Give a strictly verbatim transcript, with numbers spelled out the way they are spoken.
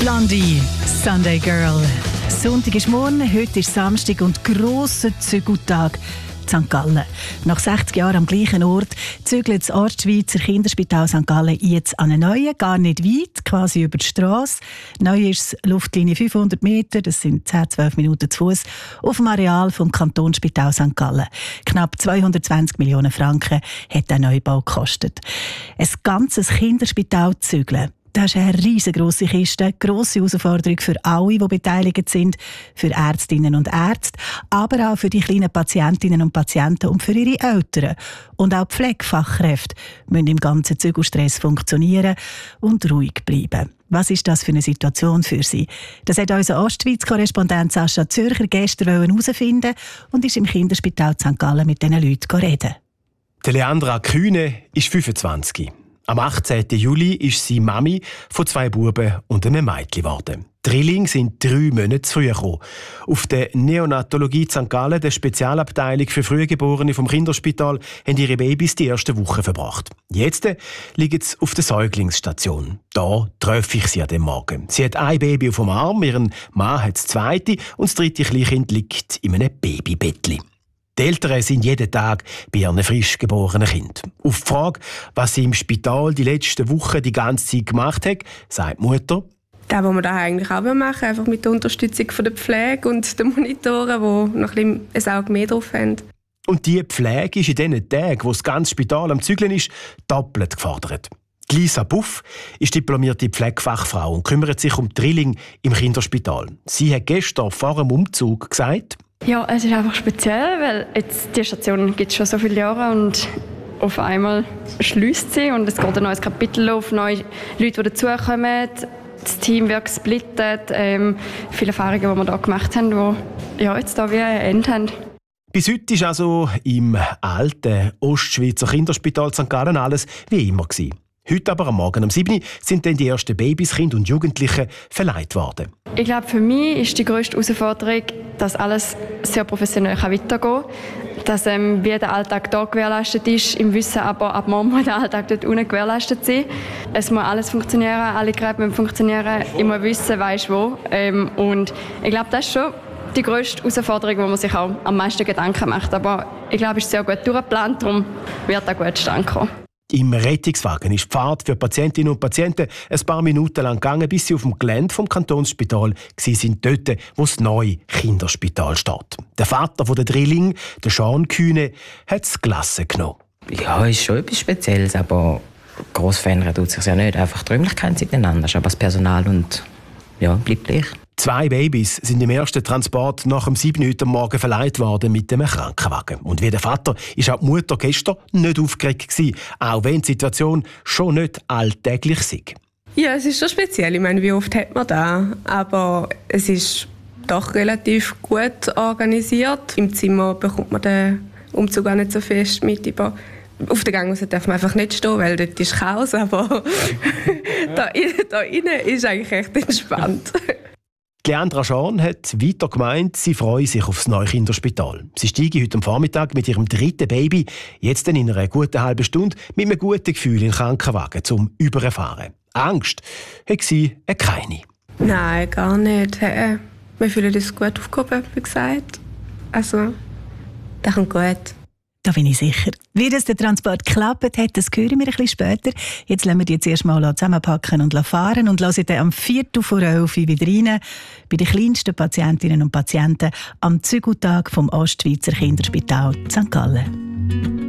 Blondie, Sunday Girl. Sonntag ist morgen, heute ist Samstag und grosser Zügeltag in Sankt Gallen. Nach sechzig Jahren am gleichen Ort zügelt das Ostschweizer Kinderspital Sankt Gallen jetzt an einen neuen, gar nicht weit, quasi über die Strasse. Neu ist es Luftlinie fünfhundert Meter, das sind zehn bis zwölf Minuten zu Fuß, auf dem Areal vom Kantonsspital Sankt Gallen. Knapp zweihundertzwanzig Millionen Franken hat der Neubau gekostet. Ein ganzes Kinderspital zügeln. Das ist eine riesengroße Kiste, grosse Herausforderung für alle, die beteiligt sind, für Ärztinnen und Ärzte, aber auch für die kleinen Patientinnen und Patienten und für ihre Eltern. Und auch die Pflegefachkräfte müssen im ganzen Zügelstress funktionieren und ruhig bleiben. Was ist das für eine Situation für sie? Das hat unser Ostschweiz-Korrespondent Sascha Zürcher gestern herausfinden und ist im Kinderspital Sankt Gallen mit diesen Leuten reden. Die Leandra Kühne ist fünfundzwanzig. Am achtzehnten Juli ist sie Mami von zwei Buben und einem Mädchen geworden. Die Drillinge sind drei Monate zu früh gekommen. Auf der Neonatologie Sankt Gallen, der Spezialabteilung für Frühgeborene vom Kinderspital, haben ihre Babys die ersten Wochen verbracht. Jetzt liegen sie auf der Säuglingsstation. Da treffe ich sie an dem Morgen. Sie hat ein Baby auf dem Arm, ihren Mann hat das zweite und das dritte Kleinkind liegt in einem Babybettli. Die Eltern sind jeden Tag bei ihren frisch geborenen Kind. Auf die Frage, was sie im Spital die letzten Wochen die ganze Zeit gemacht hat, sagt die Mutter: Das, was wir da eigentlich auch machen, einfach mit der Unterstützung von der Pflege und den Monitoren, die noch ein, ein Auge mehr drauf haben. Und die Pflege ist in diesen Tagen, wo das ganze Spital am Zügeln ist, doppelt gefordert. Die Lisa Buff ist diplomierte Pflegefachfrau und kümmert sich um die Drillinge im Kinderspital. Sie hat gestern vor dem Umzug gesagt: Ja, es ist einfach speziell, weil jetzt die Station gibt es schon so viele Jahre und auf einmal schließt sie und es geht ein neues Kapitel auf, neue Leute, die dazukommen. Das Team wird gesplittet, ähm, viele Erfahrungen, die wir hier gemacht haben, die ja, jetzt hier wie ein Ende haben. Bis heute war also im alten Ostschweizer Kinderspital Sankt Gallen alles wie immer gewesen. Heute aber am Morgen um sieben Uhr sind dann die ersten Babys, Kinder und Jugendliche verleiht worden. Ich glaube, für mich ist die grösste Herausforderung, dass alles sehr professionell weitergehen kann. Dass ähm, wie der Alltag hier gewährleistet ist, im Wissen aber, ab morgen muss der Alltag dort unten gewährleistet sein. Es muss alles funktionieren, alle Geräte müssen funktionieren, ich muss wissen, weiss wo. Ähm, und ich glaube, das ist schon die grösste Herausforderung, wo man sich auch am meisten Gedanken macht. Aber ich glaube, es ist sehr gut durchgeplant, darum wird auch gut zustande kommen. Im Rettungswagen ist die Fahrt für Patientinnen und Patienten ein paar Minuten lang gegangen, bis sie auf dem Gelände vom Kantonsspital sind, dort, wo das neue Kinderspital steht. Der Vater der Drilling, der Sean Kühne, hat es gelassen genommen. Ja, ist schon etwas Spezielles, aber gross verändern tut sich ja nicht. Einfach die Räumlichkeiten sind anders, aber das Personal und ja, bleibt gleich. Zwei Babys sind im ersten Transport nach dem sieben Uhr am Morgen verleiht worden mit dem Krankenwagen. Und wie der Vater ist auch die Mutter gestern nicht aufgeregt gewesen, auch wenn die Situation schon nicht alltäglich sei. Ja, es ist schon speziell. Ich meine, wie oft hat man das? Aber es ist doch relativ gut organisiert. Im Zimmer bekommt man den Umzug auch nicht so fest mit. Aber auf der Gang darf man einfach nicht stehen, weil dort ist Chaos. Aber da, da innen ist eigentlich echt entspannt. Leandra Schorn hat weiter gemeint, sie freue sich auf das neue Kinderspital. Sie steige heute am Vormittag mit ihrem dritten Baby, jetzt in einer guten halben Stunde, mit einem guten Gefühl in den Krankenwagen zum Überfahren. Angst hat sie keine. Nein, gar nicht. Hey, wir fühlen uns gut aufgehoben, wie gesagt. Also, das kommt gut. Da bin ich sicher. Wie das der Transport geklappt hat, das hören wir ein bisschen später. Jetzt lassen wir die jetzt erst mal zusammenpacken und fahren und hören dann am Viertel vor elf wieder rein bei den kleinsten Patientinnen und Patienten am Zügeltag vom Ostschweizer Kinderspital Sankt Gallen.